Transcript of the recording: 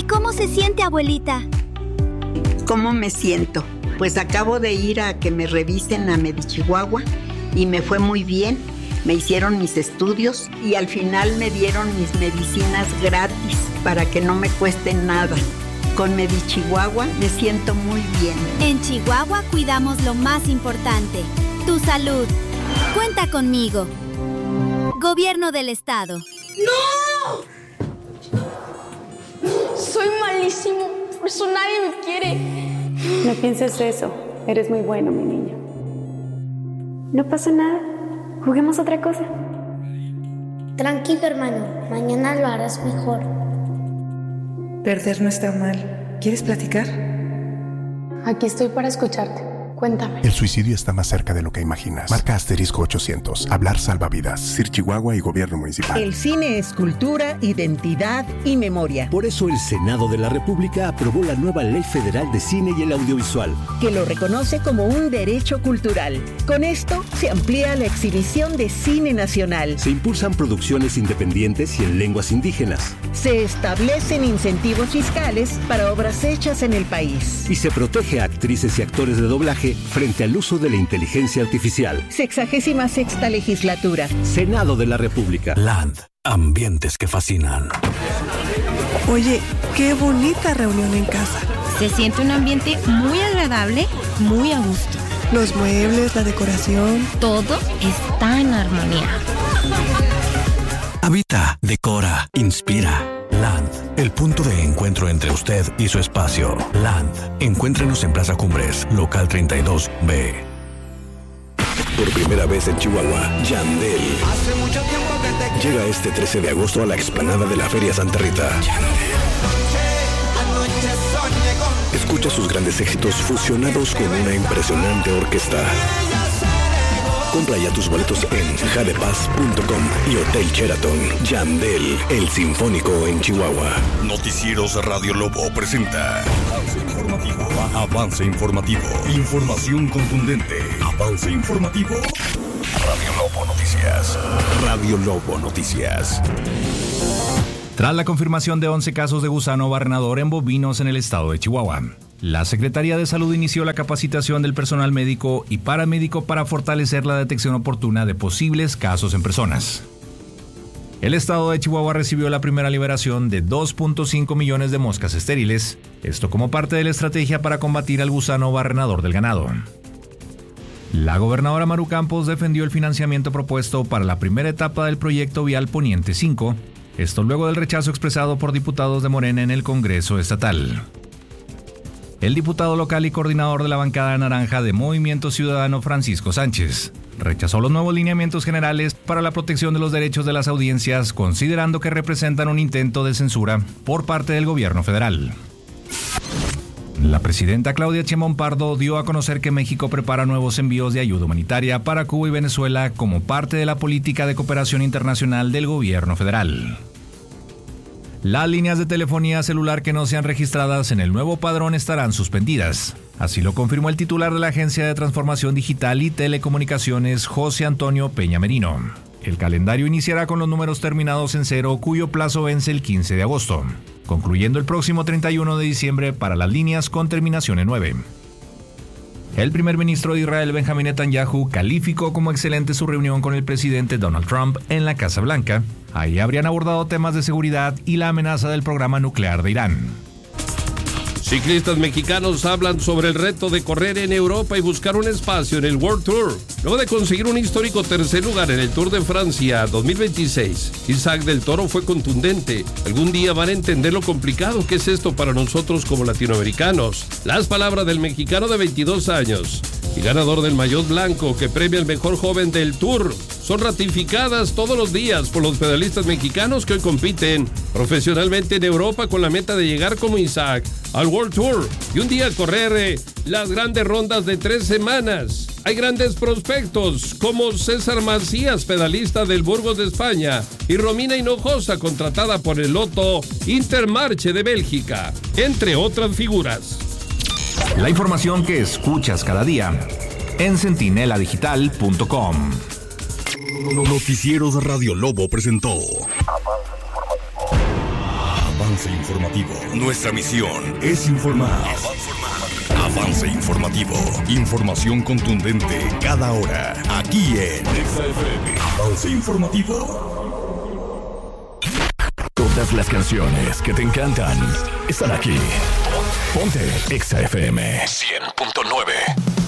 ¿Y cómo se siente, abuelita? ¿Cómo me siento? Pues acabo de ir a que me revisen a Medichihuahua y me fue muy bien. Me hicieron mis estudios y al final me dieron mis medicinas gratis para que no me cueste nada. Con Medichihuahua me siento muy bien. En Chihuahua cuidamos lo más importante, tu salud. Cuenta conmigo. Gobierno del Estado. ¡No! Soy malísimo, por eso nadie me quiere. No pienses eso, eres muy bueno, mi niño. No pasa nada, juguemos otra cosa. Tranquilo, hermano, mañana lo harás mejor. Perder no está mal. ¿Quieres platicar? Aquí estoy para escucharte. Cuéntame. El suicidio está más cerca de lo que imaginas. Marca *800. Hablar salva vidas. Sir Chihuahua y Gobierno Municipal. El cine es cultura, identidad y memoria. Por eso el Senado de la República aprobó la nueva Ley Federal de Cine y el Audiovisual, que lo reconoce como un derecho cultural. Con esto se amplía la exhibición de cine nacional. Se impulsan producciones independientes y en lenguas indígenas. Se establecen incentivos fiscales para obras hechas en el país. Y se protege a actrices y actores de doblaje frente al uso de la inteligencia artificial. 66ª legislatura. Senado de la República. LAND. Ambientes que fascinan. Oye, qué bonita reunión en casa. Se siente un ambiente muy agradable, muy a gusto. Los muebles, la decoración. Todo está en armonía. Habita, decora, inspira. LAND, el punto de encuentro entre usted y su espacio. LAND, encuéntrenos en Plaza Cumbres, local 32B. Por primera vez en Chihuahua, Yandel llega este 13 de agosto a la explanada de la Feria Santa Rita. Escucha sus grandes éxitos fusionados con una impresionante orquesta. Compra ya tus boletos en jadepaz.com y Hotel Sheraton. Yandel, el sinfónico en Chihuahua. Noticieros Radio Lobo presenta Avance informativo. Información contundente. Avance informativo. Radio Lobo Noticias. Radio Lobo Noticias. Tras la confirmación de 11 casos de gusano barrenador en bovinos en el estado de Chihuahua, la Secretaría de Salud inició la capacitación del personal médico y paramédico para fortalecer la detección oportuna de posibles casos en personas. El estado de Chihuahua recibió la primera liberación de 2.5 millones de moscas estériles, esto como parte de la estrategia para combatir al gusano barrenador del ganado. La gobernadora Maru Campos defendió el financiamiento propuesto para la primera etapa del proyecto Vial Poniente 5, esto luego del rechazo expresado por diputados de Morena en el Congreso estatal. El diputado local y coordinador de la bancada naranja de Movimiento Ciudadano, Francisco Sánchez, rechazó los nuevos lineamientos generales para la protección de los derechos de las audiencias, considerando que representan un intento de censura por parte del gobierno federal. La presidenta Claudia Sheinbaum Pardo dio a conocer que México prepara nuevos envíos de ayuda humanitaria para Cuba y Venezuela como parte de la política de cooperación internacional del gobierno federal. Las líneas de telefonía celular que no sean registradas en el nuevo padrón estarán suspendidas. Así lo confirmó el titular de la Agencia de Transformación Digital y Telecomunicaciones, José Antonio Peña Merino. El calendario iniciará con los números terminados en 0, cuyo plazo vence el 15 de agosto, concluyendo el próximo 31 de diciembre para las líneas con terminación en 9. El primer ministro de Israel, Benjamín Netanyahu, calificó como excelente su reunión con el presidente Donald Trump en la Casa Blanca. Ahí habrían abordado temas de seguridad y la amenaza del programa nuclear de Irán. Ciclistas mexicanos hablan sobre el reto de correr en Europa y buscar un espacio en el World Tour. Luego de conseguir un histórico tercer lugar en el Tour de Francia 2026, Isaac del Toro fue contundente. Algún día van a entender lo complicado que es esto para nosotros como latinoamericanos. Las palabras del mexicano de 22 años y ganador del maillot blanco que premia al mejor joven del Tour son ratificadas todos los días por los pedalistas mexicanos que hoy compiten profesionalmente en Europa con la meta de llegar como Isaac al World Tour y un día correr las grandes rondas de 3 semanas. Hay grandes prospectos como César Macías, pedalista del Burgos de España, y Romina Hinojosa, contratada por el Lotto Intermarché de Bélgica, entre otras figuras. La información que escuchas cada día en centineladigital.com. Noticieros Radio Lobo presentó Avance informativo. Nuestra misión es informar. Avance informativo. Información contundente cada hora. Aquí en XFM. Avance informativo. Todas las canciones que te encantan están aquí. Ponte XFM 100.9.